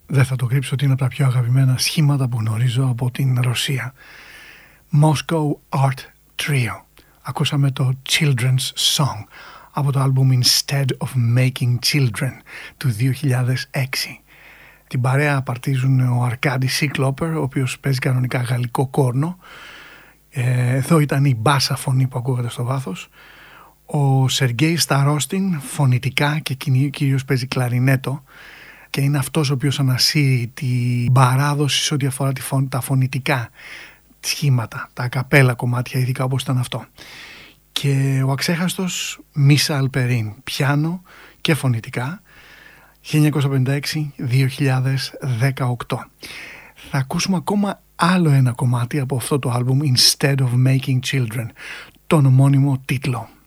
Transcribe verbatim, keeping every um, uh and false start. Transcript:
Δεν θα το κρύψω ότι είναι από τα πιο αγαπημένα σχήματα που γνωρίζω από την Ρωσία. Moscow Art Trio. Ακούσαμε το Children's Song από το άλμπουμ Instead of Making Children του δύο χιλιάδες έξι. Την παρέα απαρτίζουν ο Αρκάντι Σίκλοπερ, ο οποίος παίζει κανονικά γαλλικό κόρνο. Ε, εδώ ήταν η μπάσα φωνή που ακούγατε στο βάθος. Ο Σεργέι Σταρόστιν φωνητικά και κυρίως παίζει κλαρινέτο και είναι αυτός ο οποίος ανασύει την παράδοση σε ό,τι αφορά τη φων, τα φωνητικά σχήματα, τα ακαπέλα κομμάτια, ειδικά όπως ήταν αυτό. Και ο αξέχαστος Μίσα Αλπερίν, πιάνο και φωνητικά, χίλια εννιακόσια πενήντα έξι με δύο χιλιάδες δεκαοκτώ. Θα ακούσουμε ακόμα άλλο ένα κομμάτι από αυτό το άλμπουμ Instead of Making Children, τον ομώνυμο τίτλο.